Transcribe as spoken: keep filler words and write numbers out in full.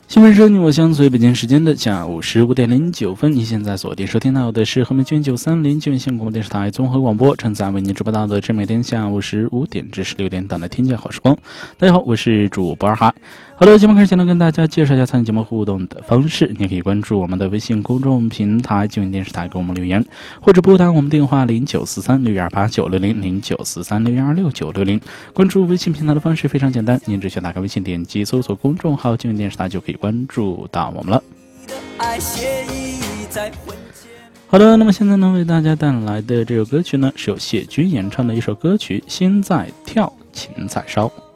新闻声你我相随，北京时间的下午十五点零九分，你现在锁定收听到的是和美军九三零九线广播电视台综合广播，正在为您直播到的是每天下午十五点至十六点档的听见好时光。大家好，我是主播二哈。好的，节目开始前呢，跟大家介绍一下参与节目互动的方式。你可以关注我们的微信公众平台九线电视台给我们留言，或者拨打我们电话零九四三六一二八九六零零九四三六一二六九六零。关注微信平台的方式非常简单，您只需要打开微信，点击搜索公众号九线电视台就可以关注到我们了。好的，那么现在呢，为大家带来的这首歌曲呢，是由谢军演唱的一首歌曲《心在跳，情在烧》。